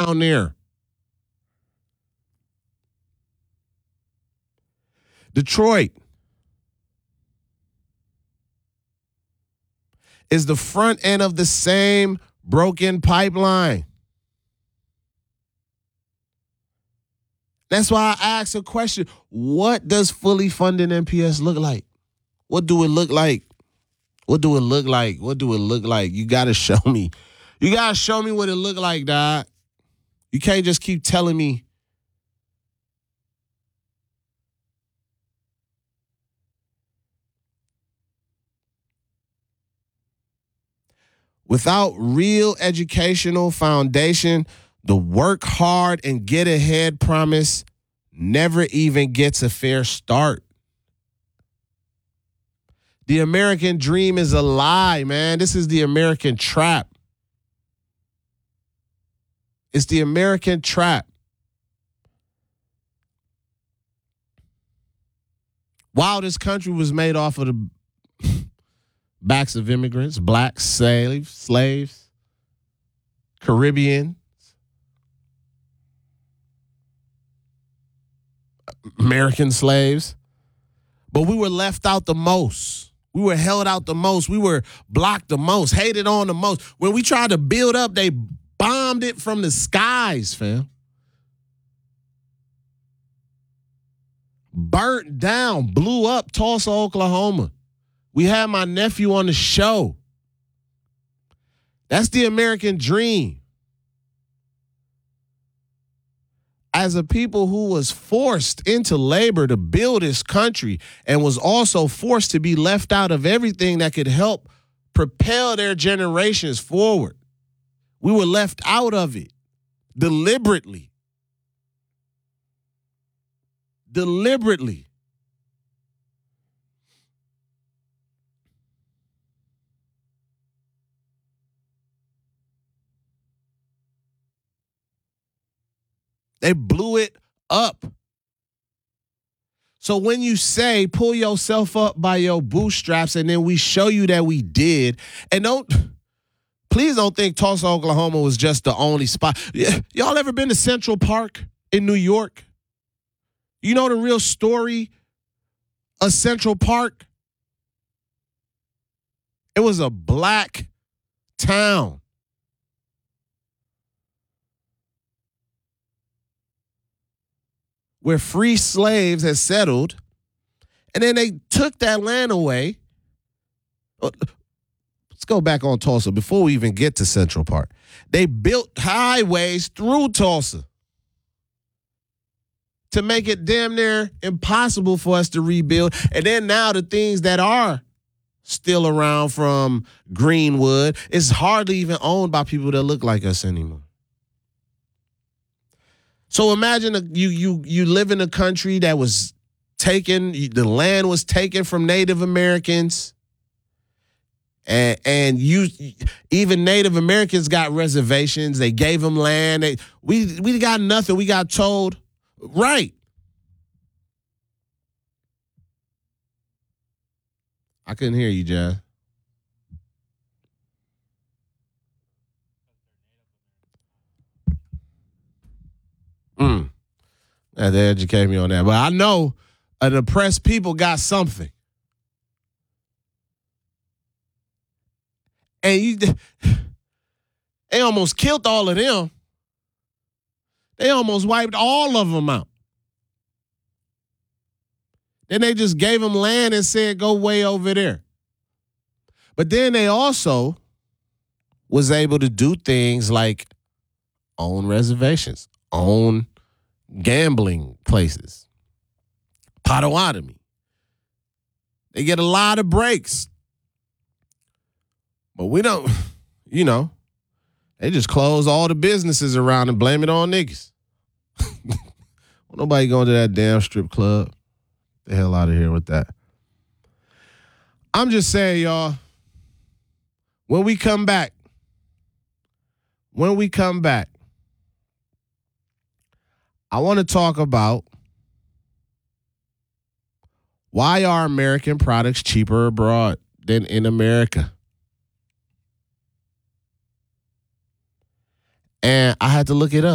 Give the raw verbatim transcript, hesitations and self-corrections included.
down there. Detroit is the front end of the same broken pipeline. That's why I asked a question. What does fully funding M P S look like? What do it look like? What do it look like? What do it look like? You got to show me. You got to show me what it look like, dog. You can't just keep telling me. Without real educational foundation, the work hard and get ahead promise never even gets a fair start. The American dream is a lie, man. This is the American trap. It's the American trap. While this country was made off of the backs of immigrants, blacks, slaves, slaves, Caribbean, American slaves. But we were left out the most. We were held out the most. We were blocked the most, hated on the most. When we tried to build up, they bombed it from the skies, fam. Burnt down, blew up Tulsa, Oklahoma. We had my nephew on the show. That's the American dream. As a people who was forced into labor to build this country and was also forced to be left out of everything that could help propel their generations forward. We were left out of it deliberately. Deliberately. They blew it up. So when you say pull yourself up by your bootstraps and then we show you that we did, and don't, please don't think Tulsa, Oklahoma was just the only spot. Y'all ever been to Central Park in New York? You know the real story of Central Park? It was a black town. Where free slaves had settled, and then they took that land away. Let's go back on Tulsa before we even get to Central Park. They built highways through Tulsa to make it damn near impossible for us to rebuild. And then now the things that are still around from Greenwood is hardly even owned by people that look like us anymore. So imagine a, you you you live in a country that was taken, the land was taken from Native Americans, and and you even Native Americans got reservations. They gave them land. They, we we got nothing. We got told, right. I couldn't hear you, Jazz. Mm. Yeah, they educate me on that. But I know an oppressed people got something. And you, they almost killed all of them. They almost wiped all of them out. Then they just gave them land and said, go way over there. But then they also was able to do things like own reservations, own gambling places, Potawatomi. They get a lot of breaks. But we don't, you know, they just close all the businesses around and blame it on niggas. Well, nobody going to that damn strip club. Get the hell out of here with that. I'm just saying, y'all, when we come back, when we come back, I want to talk about why are American products cheaper abroad than in America? And I had to look it up.